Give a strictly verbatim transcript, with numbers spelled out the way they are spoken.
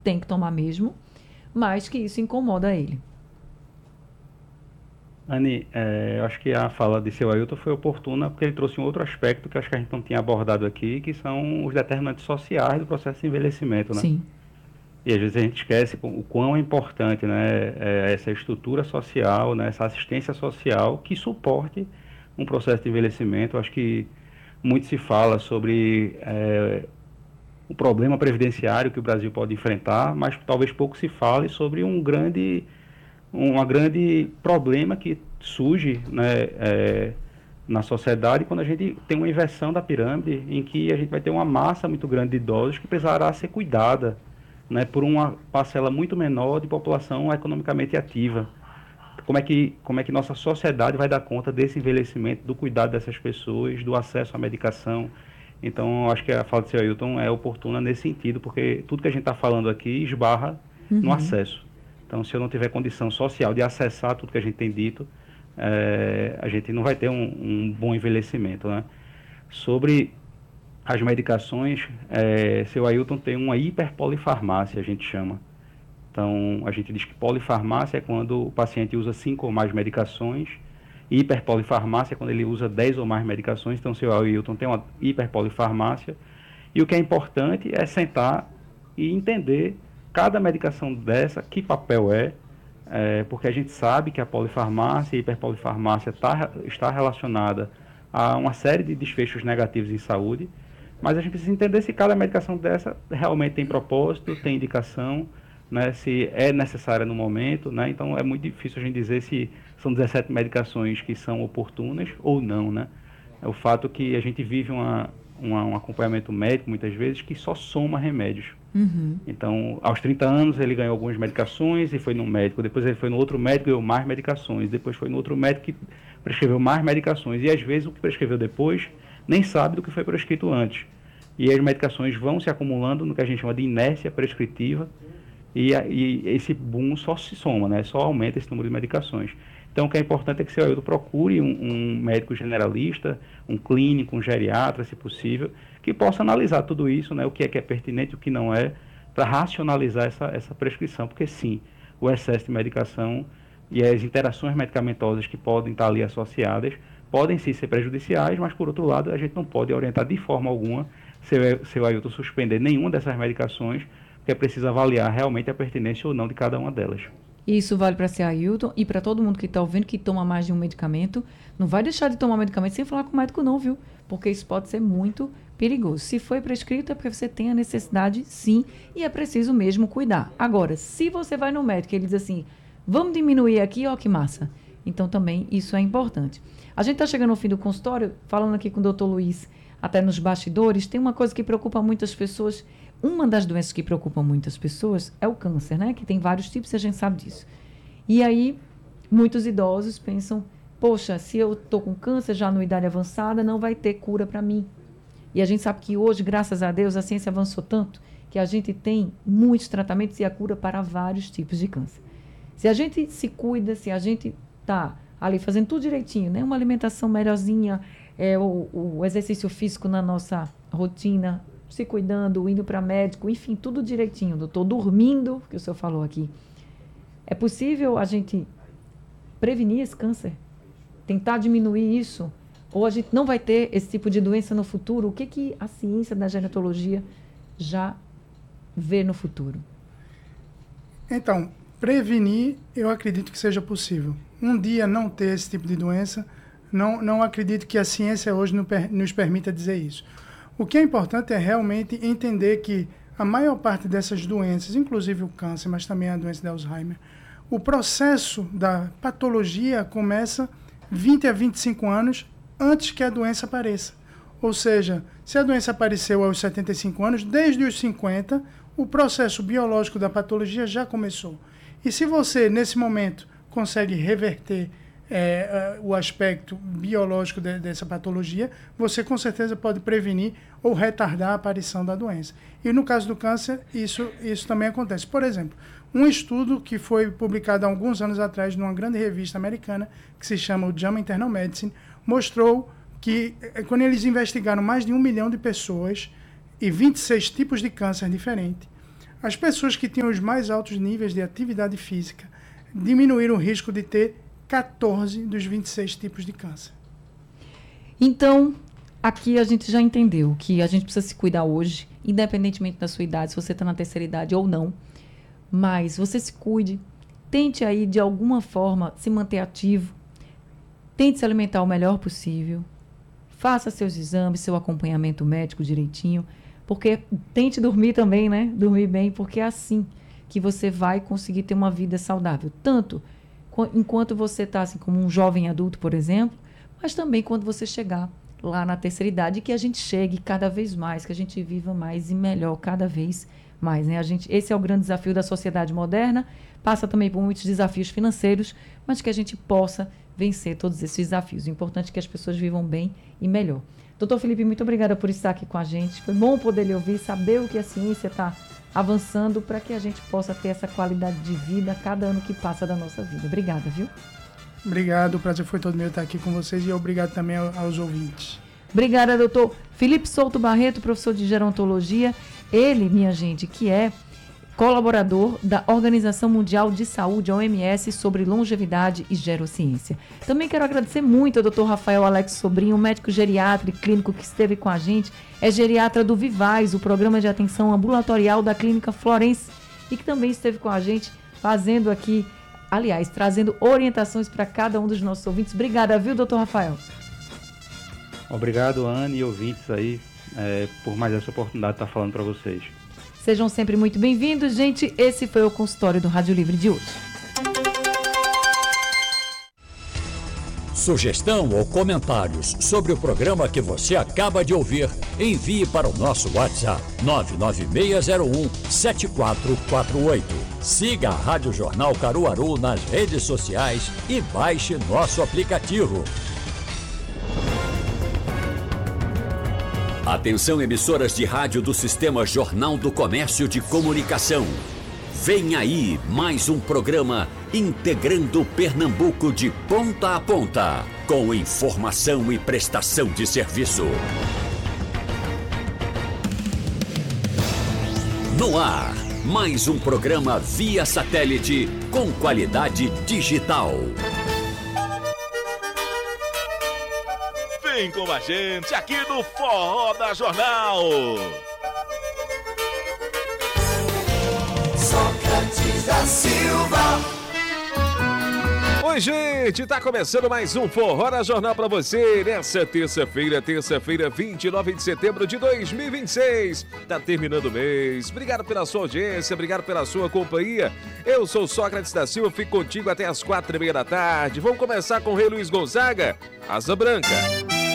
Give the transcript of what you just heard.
tem que tomar mesmo, mas que isso incomoda ele. Anny, é, eu acho que a fala de seu Ailton foi oportuna porque ele trouxe um outro aspecto que eu acho que a gente não tinha abordado aqui, que são os determinantes sociais do processo de envelhecimento, né? Sim. E às vezes a gente esquece o quão é importante, né, é, essa estrutura social, né, essa assistência social que suporte um processo de envelhecimento. Eu acho que muito se fala sobre é, o problema previdenciário que o Brasil pode enfrentar, mas talvez pouco se fale sobre um grande, um grande problema que surge, né, é, na sociedade quando a gente tem uma inversão da pirâmide, em que a gente vai ter uma massa muito grande de idosos que precisará ser cuidada, né, por uma parcela muito menor de população economicamente ativa. Como é que, como é que nossa sociedade vai dar conta desse envelhecimento, do cuidado dessas pessoas, do acesso à medicação? Então, acho que a fala do seu Ailton é oportuna nesse sentido, porque tudo que a gente está falando aqui esbarra no Uhum. acesso. Então, se eu não tiver condição social de acessar tudo que a gente tem dito, é, a gente não vai ter um, um bom envelhecimento, né? Sobre as medicações, é, seu Ailton tem uma hiperpolifarmácia, a gente chama. Então, a gente diz que polifarmácia é quando o paciente usa cinco ou mais medicações, hiperpolifarmácia é quando ele usa dez ou mais medicações. Então, seu Ailton tem uma hiperpolifarmácia. E o que é importante é sentar e entender cada medicação dessa, que papel é, é porque a gente sabe que a polifarmácia e a hiperpolifarmácia tá, está relacionada a uma série de desfechos negativos em saúde, mas a gente precisa entender se cada medicação dessa realmente tem propósito, tem indicação, né, se é necessária no momento, né? Então é muito difícil a gente dizer se são dezessete medicações que são oportunas ou não, né? É o fato que a gente vive uma, uma, um acompanhamento médico, muitas vezes, que só soma remédios. Uhum. Então, aos trinta anos, ele ganhou algumas medicações e foi no médico. Depois ele foi no outro médico e ganhou mais medicações. Depois foi no outro médico que prescreveu mais medicações. E, às vezes, o que prescreveu depois nem sabe do que foi prescrito antes. E as medicações vão se acumulando no que a gente chama de inércia prescritiva. E, e esse boom só se soma, né? Só aumenta esse número de medicações. Então, o que é importante é que o seu Ailton procure um, um médico generalista, um clínico, um geriatra, se possível, que possa analisar tudo isso, né? O que é que é pertinente e o que não é, para racionalizar essa, essa prescrição. Porque, sim, o excesso de medicação e as interações medicamentosas que podem estar ali associadas podem sim ser prejudiciais, mas, por outro lado, a gente não pode orientar de forma alguma seu, seu Ailton suspender nenhuma dessas medicações, porque é preciso avaliar realmente a pertinência ou não de cada uma delas. Isso vale para ser Ailton e para todo mundo que está ouvindo que toma mais de um medicamento. Não vai deixar de tomar medicamento sem falar com o médico não, viu? Porque isso pode ser muito perigoso. Se foi prescrito é porque você tem a necessidade, sim, e é preciso mesmo cuidar. Agora, se você vai no médico e ele diz assim, vamos diminuir aqui, ó que massa. Então também isso é importante. A gente está chegando ao fim do consultório, falando aqui com o doutor Luiz, até nos bastidores, tem uma coisa que preocupa muitas pessoas. Uma das doenças que preocupam muitas pessoas é o câncer, né? Que tem vários tipos e a gente sabe disso. E aí, muitos idosos pensam, poxa, se eu estou com câncer já numa idade avançada, não vai ter cura para mim. E a gente sabe que hoje, graças a Deus, a ciência avançou tanto que a gente tem muitos tratamentos e a cura para vários tipos de câncer. Se a gente se cuida, se a gente está ali fazendo tudo direitinho, né? Uma alimentação melhorzinha, é, o, o exercício físico na nossa rotina, se cuidando, indo para médico, enfim, tudo direitinho, doutor, dormindo, que o senhor falou aqui. É possível a gente prevenir esse câncer? Tentar diminuir isso? Ou a gente não vai ter esse tipo de doença no futuro? O que, que a ciência da gerontologia já vê no futuro? Então, prevenir, eu acredito que seja possível. Um dia não ter esse tipo de doença, não, não acredito que a ciência hoje nos permita dizer isso. O que é importante é realmente entender que a maior parte dessas doenças, inclusive o câncer, mas também a doença de Alzheimer, o processo da patologia começa vinte a vinte e cinco anos antes que a doença apareça. Ou seja, se a doença apareceu aos setenta e cinco anos, desde os cinquenta, o processo biológico da patologia já começou. E se você, nesse momento, consegue reverter É, o aspecto biológico de, dessa patologia, você com certeza pode prevenir ou retardar a aparição da doença. E no caso do câncer, isso, isso também acontece. Por exemplo, um estudo que foi publicado há alguns anos atrás numa grande revista americana, que se chama o JAMA Internal Medicine, mostrou que quando eles investigaram mais de um milhão de pessoas e vinte e seis tipos de câncer diferentes, As pessoas que tinham os mais altos níveis de atividade física diminuíram o risco de ter catorze dos vinte e seis tipos de câncer. Então, aqui a gente já entendeu que a gente precisa se cuidar hoje, independentemente da sua idade, se você está na terceira idade ou não. Mas você se cuide, tente aí de alguma forma se manter ativo, tente se alimentar o melhor possível, faça seus exames, seu acompanhamento médico direitinho, porque tente dormir também, né? Dormir bem, porque é assim que você vai conseguir ter uma vida saudável. Tanto enquanto você está assim, como um jovem adulto, por exemplo, mas também quando você chegar lá na terceira idade, que a gente chegue cada vez mais, que a gente viva mais e melhor cada vez mais. Né? A gente, esse é o grande desafio da sociedade moderna, passa também por muitos desafios financeiros, mas que a gente possa vencer todos esses desafios. O importante é que as pessoas vivam bem e melhor. Doutor Felipe, muito obrigada por estar aqui com a gente. Foi bom poder lhe ouvir, saber o que a ciência está avançando para que a gente possa ter essa qualidade de vida a cada ano que passa da nossa vida. Obrigada, viu? Obrigado, o prazer foi todo meu estar aqui com vocês e obrigado também aos ouvintes. Obrigada, doutor Felipe Souto Barreto, professor de gerontologia. Ele, minha gente, que é colaborador da Organização Mundial de Saúde, a O M S, sobre longevidade e gerociência. Também quero agradecer muito ao doutor Rafael Alex Sobrinho, médico geriatra e clínico que esteve com a gente. É geriatra do Vivaz, o programa de atenção ambulatorial da Clínica Florence, e que também esteve com a gente fazendo aqui, aliás, trazendo orientações para cada um dos nossos ouvintes. Obrigada, viu, doutor Rafael? Obrigado, Anne e ouvintes aí, é, por mais essa oportunidade de estar falando para vocês. Sejam sempre muito bem-vindos, gente. Esse foi o consultório do Rádio Livre de hoje. Sugestão ou comentários sobre o programa que você acaba de ouvir, envie para o nosso WhatsApp nove nove seis zero um sete quatro quatro oito. Siga a Rádio Jornal Caruaru nas redes sociais e baixe nosso aplicativo. Atenção, emissoras de rádio do Sistema Jornal do Comércio de Comunicação. Vem aí mais um programa integrando Pernambuco de ponta a ponta, com informação e prestação de serviço. No ar, mais um programa via satélite com qualidade digital. Vem com a gente aqui no Forró da Jornal. Sócrates da Silva. Oi, gente, tá começando mais um Forró da Jornal pra você nessa terça-feira, terça-feira, vinte e nove de setembro de dois mil e vinte e seis. Tá terminando o mês. Obrigado pela sua audiência, obrigado pela sua companhia. Eu sou Sócrates da Silva, fico contigo até as quatro e meia da tarde. Vamos começar com o Rei Luiz Gonzaga, Asa Branca.